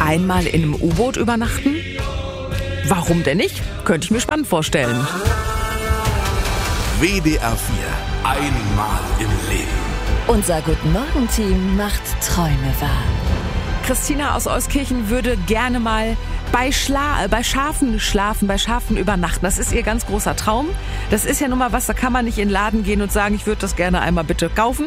einmal in einem U-Boot übernachten? Warum denn nicht? Könnte ich mir spannend vorstellen. WDR 4. Einmal im Leben. Unser Guten-Morgen-Team macht Träume wahr. Christina aus Euskirchen würde gerne mal bei Schafen schlafen, bei Schafen übernachten. Das ist ihr ganz großer Traum. Das ist ja nun mal was, da kann man nicht in den Laden gehen und sagen, ich würde das gerne einmal bitte kaufen.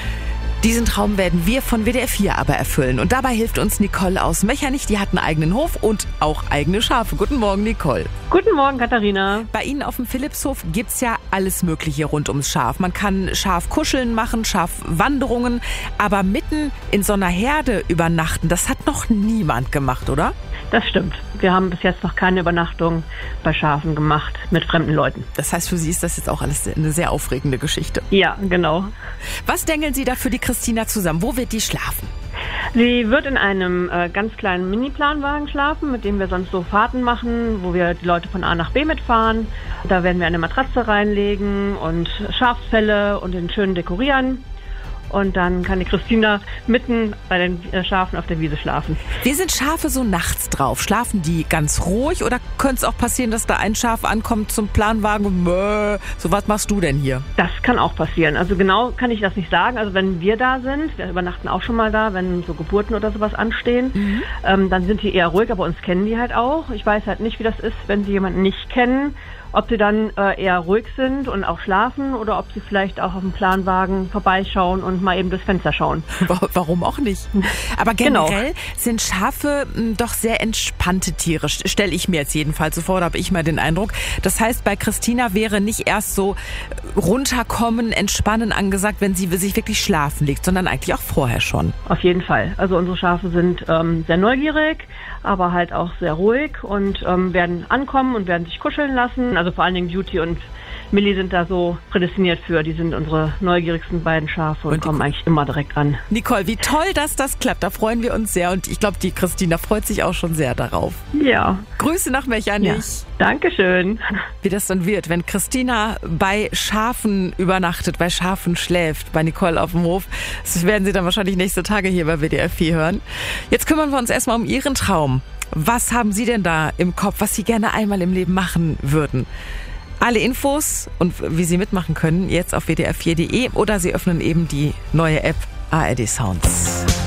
Diesen Traum werden wir von WDR 4 aber erfüllen. Und dabei hilft uns Nicole aus Mechernich. Die hat einen eigenen Hof und auch eigene Schafe. Guten Morgen, Nicole. Guten Morgen, Katharina. Bei Ihnen auf dem Philippshof gibt's ja alles Mögliche rund ums Schaf. Man kann Schafkuscheln machen, Schafwanderungen. Aber mitten in so einer Herde übernachten, das hat noch niemand gemacht, oder? Das stimmt. Wir haben bis jetzt noch keine Übernachtung bei Schafen gemacht mit fremden Leuten. Das heißt, für Sie ist das jetzt auch alles eine sehr aufregende Geschichte. Ja, genau. Was dengeln Sie da für die Christina zusammen? Wo wird die schlafen? Sie wird in einem ganz kleinen Mini-Planwagen schlafen, mit dem wir sonst so Fahrten machen, wo wir die Leute von A nach B mitfahren. Da werden wir eine Matratze reinlegen und Schafsfelle und den schön dekorieren. Und dann kann die Christina mitten bei den Schafen auf der Wiese schlafen. Wie sind Schafe so nachts drauf? Schlafen die ganz ruhig oder könnte es auch passieren, dass da ein Schaf ankommt zum Planwagen und so, was machst du denn hier? Das kann auch passieren. Also genau kann ich das nicht sagen. Also wenn wir da sind, wir übernachten auch schon mal da, wenn so Geburten oder sowas anstehen, dann sind die eher ruhig, aber uns kennen die halt auch. Ich weiß halt nicht, wie das ist, wenn sie jemanden nicht kennen. Ob sie dann eher ruhig sind und auch schlafen oder ob sie vielleicht auch auf dem Planwagen vorbeischauen und mal eben durchs Fenster schauen. Warum auch nicht? Aber generell sind Schafe doch sehr entspannte Tiere, stelle ich mir jetzt jedenfalls so vor, da habe ich mal den Eindruck. Das heißt, bei Christina wäre nicht erst so runterkommen, entspannen angesagt, wenn sie sich wirklich schlafen legt, sondern eigentlich auch vorher schon. Auf jeden Fall. Also unsere Schafe sind sehr neugierig, aber halt auch sehr ruhig und werden ankommen und werden sich kuscheln lassen. Also vor allen Dingen Beauty und Millie sind da so prädestiniert für. Die sind unsere neugierigsten beiden Schafe und kommen eigentlich immer direkt an. Nicole, wie toll, dass das klappt. Da freuen wir uns sehr. Und ich glaube, die Christina freut sich auch schon sehr darauf. Ja. Grüße nach Mechernich. Ja. Dankeschön. Wie das dann wird, wenn Christina bei Schafen übernachtet, bei Schafen schläft, bei Nicole auf dem Hof. Das werden Sie dann wahrscheinlich nächste Tage hier bei WDR 4 hören. Jetzt kümmern wir uns erstmal um Ihren Traum. Was haben Sie denn da im Kopf, was Sie gerne einmal im Leben machen würden? Alle Infos und wie Sie mitmachen können, jetzt auf wdr4.de oder Sie öffnen eben die neue App ARD Sounds.